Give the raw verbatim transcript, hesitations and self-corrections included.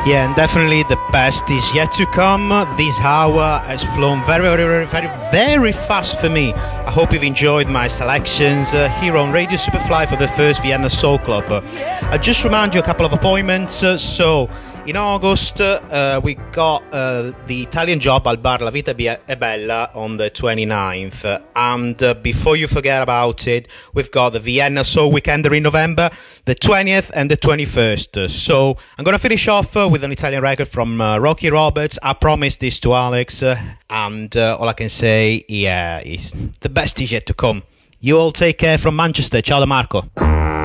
Yeah, and definitely the best is yet to come. This hour has flown very, very, very, very, very fast for me. I hope you've enjoyed my selections uh, here on Radio Superfly for the first Vienna Soul Club. Uh, I'll just remind you a couple of appointments. Uh, so, in August, uh, we got uh, the Italian job al bar La Vita è Bella on the twenty-ninth. Uh, and uh, before you forget about it, we've got the Vienna Soul Weekender in November, the twentieth and the twenty-first. Uh, so I'm going to finish off uh, with an Italian record from uh, Rocky Roberts. I promised this to Alex. Uh, and uh, all I can say, yeah, is the best is yet to come. You all take care from Manchester. Ciao da Marco.